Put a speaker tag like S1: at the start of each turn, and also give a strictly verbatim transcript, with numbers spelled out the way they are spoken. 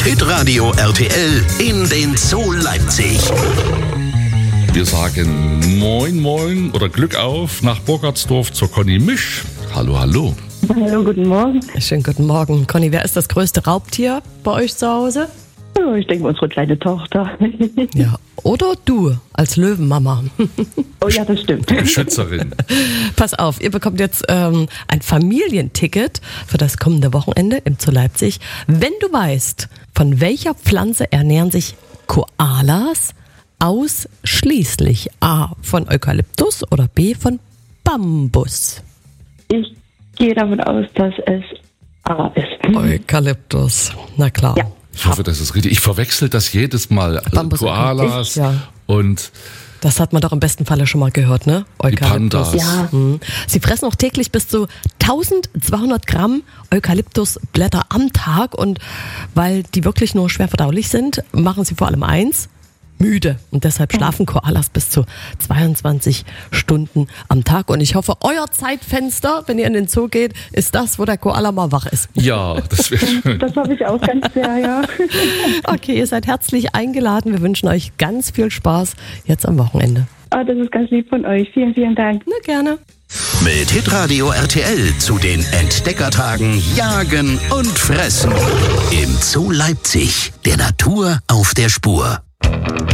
S1: Hitradio R T L in den Zoo Leipzig.
S2: Wir sagen Moin Moin oder Glück auf nach Burgertsdorf zur Conny Misch. Hallo, hallo.
S3: Hallo, guten Morgen.
S4: Schönen guten Morgen. Conny, wer ist das größte Raubtier bei euch zu Hause?
S3: Oh, ich denke, unsere kleine Tochter.
S4: Ja, oder du als Löwenmama.
S3: Oh ja, das stimmt.
S2: Beschützerin.
S4: Pass auf, ihr bekommt jetzt ähm, ein Familienticket für das kommende Wochenende im Zoo Leipzig. Wenn du weißt, von welcher Pflanze ernähren sich Koalas ausschließlich? A, von Eukalyptus oder B, von Bambus?
S3: Ich gehe davon aus, dass es A ist.
S4: Eukalyptus, na klar.
S3: Ja.
S2: Ich hoffe, das ist richtig. Ich verwechsel das jedes Mal. Also
S4: Bambus
S2: Koalas
S4: ich, ja.
S2: und
S4: Das hat man doch im besten Falle schon mal gehört, ne?
S2: die Pandas.
S3: Ja.
S4: Mhm. Sie fressen auch täglich bis zu eintausendzweihundert Gramm Eukalyptusblätter am Tag und weil die wirklich nur schwer verdaulich sind, machen sie vor allem eins, müde. Und deshalb schlafen Koalas bis zu zweiundzwanzig Stunden am Tag. Und ich hoffe, euer Zeitfenster, wenn ihr in den Zoo geht, ist das, wo der Koala mal wach ist.
S2: Ja, das wäre schön.
S3: Das habe ich auch ganz sehr, ja.
S4: Okay, ihr seid herzlich eingeladen. Wir wünschen euch ganz viel Spaß jetzt am Wochenende.
S3: Ah, das ist ganz lieb von euch. Vielen, vielen Dank.
S4: Na, gerne.
S1: Mit Hitradio R T L zu den Entdeckertagen Jagen und Fressen. Im Zoo Leipzig, der Natur auf der Spur.